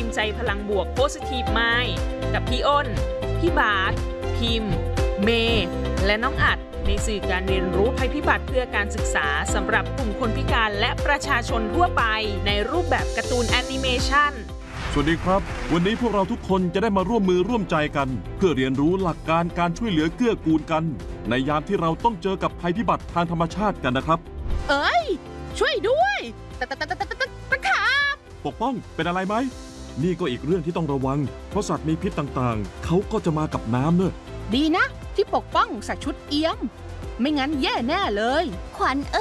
ใจพลังบวก Positive Mind กับพี่อ้น พี่บาสพิมพ์ เมย์และน้องอัดในสื่อการเรียนรู้ภัยพิบัติเพื่อการศึกษาสำหรับกลุ่มคนพิการและประชาชนทั่วไปในรูปแบบการ์ตูนแอนิเมชันสวัสดีครับวันนี้พวกเราทุกคนจะได้มาร่วมมือร่วมใจกันเพื่อเรียนรู้หลักการการช่วยเหลือเกื้อกูลกันในยามที่เราต้องเจอกับภัยพิบัติทางธรรมชาติกันนะครับเอ้ยช่วยด้วยตะขาบปกป้องเป็นอะไรไหมนี่ก็อีกเรื่องที่ต้องระวังเพราะสัตว์มีพิษต่างๆเขาก็จะมากับน้ำเนอะดีนะที่ปกป้องใส่ชุดเอี้ยมไม่งั้นแย่แน่เลยขวัญ